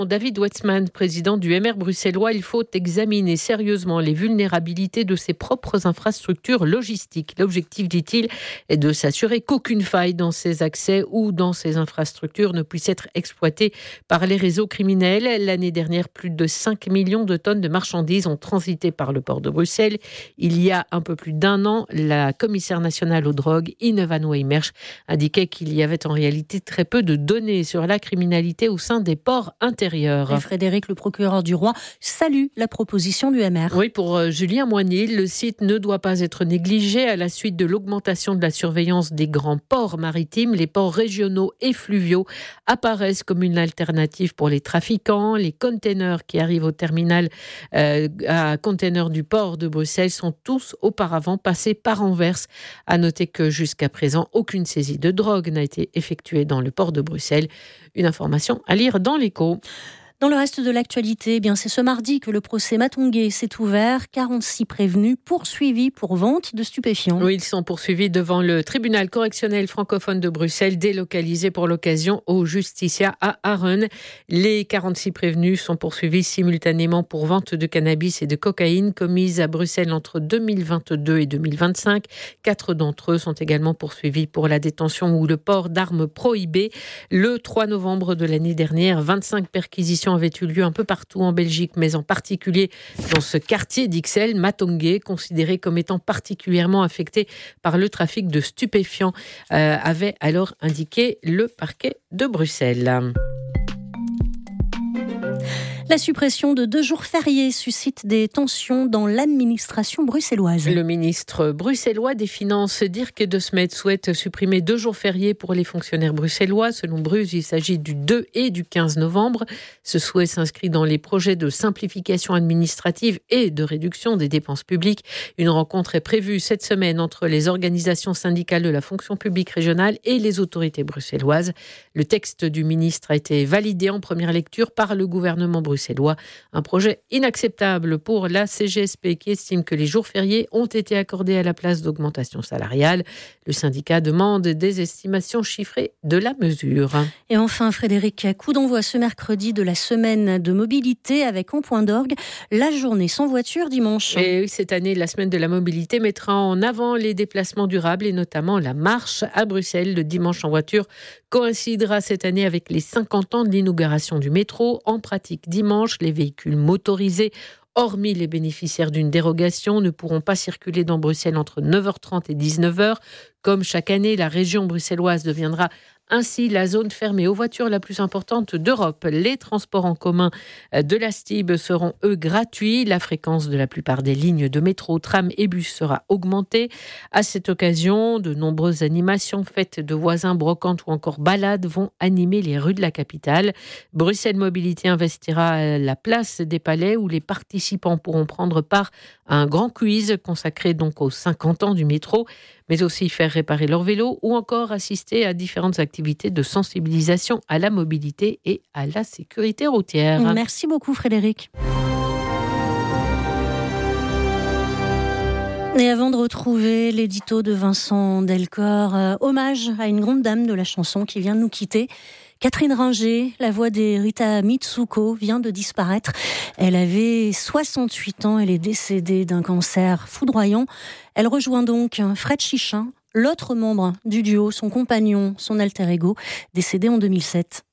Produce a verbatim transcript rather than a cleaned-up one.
David Wetzmann, président du M R bruxellois, il faut examiner sérieusement les vulnérabilités de ses propres infrastructures logistiques. L'objectif, dit-il, est de s'assurer qu'aucune faille dans ses accès ou dans ses infrastructures ne puisse être exploitée par les réseaux criminels. L'année dernière, plus de cinq millions de tonnes de marchandises ont transité par le port de Bruxelles. Il y a un peu plus d'un an, la commissaire nationale aux drogues, Ine van Wijmersch, indiquait qu'il y avait en réalité très peu de données sur la criminalité au sein des ports intérieurs. Et Frédéric, le procureur du roi, salue la proposition du M R. Oui, pour Julien Moigny, le site ne doit pas être négligé à la suite de l'augmentation de la surveillance des grands ports maritimes. Les ports régionaux et fluviaux apparaissent comme une alternative pour les trafiquants. Les containers qui arrivent au terminal euh, à containers du port de Bruxelles sont tous auparavant passés par Anvers. À noter que jusqu'à présent, aucune saisie de drogue n'a été effectuée dans le port de Bruxelles. Une information à lire dans l'Écho. Dans le reste de l'actualité, eh bien c'est ce mardi que le procès Matongué s'est ouvert. quarante-six prévenus poursuivis pour vente de stupéfiants. Oui, ils sont poursuivis devant le tribunal correctionnel francophone de Bruxelles, délocalisé pour l'occasion au Justicia à Arun. Les quarante-six prévenus sont poursuivis simultanément pour vente de cannabis et de cocaïne commise à Bruxelles entre deux mille vingt-deux et deux mille vingt-cinq. Quatre d'entre eux sont également poursuivis pour la détention ou le port d'armes prohibées. Le trois novembre de l'année dernière, vingt-cinq perquisitions avait eu lieu un peu partout en Belgique, mais en particulier dans ce quartier d'Ixelles, Matongué, considéré comme étant particulièrement affecté par le trafic de stupéfiants, euh, avait alors indiqué le parquet de Bruxelles. La suppression de deux jours fériés suscite des tensions dans l'administration bruxelloise. Le ministre bruxellois des Finances, Dirk De Smet, souhaite supprimer deux jours fériés pour les fonctionnaires bruxellois. Selon Bruce, il s'agit du deux et du quinze novembre. Ce souhait s'inscrit dans les projets de simplification administrative et de réduction des dépenses publiques. Une rencontre est prévue cette semaine entre les organisations syndicales de la fonction publique régionale et les autorités bruxelloises. Le texte du ministre a été validé en première lecture par le gouvernement bruxellois. Un projet inacceptable pour la C G S P qui estime que les jours fériés ont été accordés à la place d'augmentation salariale. Le syndicat demande des estimations chiffrées de la mesure. Et enfin, Frédéric, coup d'envoi ce mercredi de la semaine de mobilité avec en point d'orgue la journée sans voiture dimanche. Et oui, cette année, la semaine de la mobilité mettra en avant les déplacements durables et notamment la marche à Bruxelles. Le dimanche en voiture coïncidera cette année avec les cinquante ans de l'inauguration du métro. En pratique, dimanche, les véhicules motorisés, hormis les bénéficiaires d'une dérogation, ne pourront pas circuler dans Bruxelles entre neuf heures trente et dix-neuf heures. Comme chaque année, la région bruxelloise deviendra ainsi la zone fermée aux voitures la plus importante d'Europe. Les transports en commun de la S T I B seront, eux, gratuits. La fréquence de la plupart des lignes de métro, tram et bus sera augmentée. À cette occasion, de nombreuses animations, fêtes de voisins, brocantes ou encore balades vont animer les rues de la capitale. Bruxelles Mobilité investira la place des Palais où les participants pourront prendre part à un grand quiz consacré donc aux cinquante ans du métro, mais aussi faire réparer leur vélo ou encore assister à différentes activités de sensibilisation à la mobilité et à la sécurité routière. Merci beaucoup Frédéric. Et avant de retrouver l'édito de Vincent Delcor, euh, hommage à une grande dame de la chanson qui vient de nous quitter. Catherine Ringer, la voix des Rita Mitsuko, vient de disparaître. Elle avait soixante-huit ans, elle est décédée d'un cancer foudroyant. Elle rejoint donc Fred Chichin, l'autre membre du duo, son compagnon, son alter ego, décédé en deux mille sept.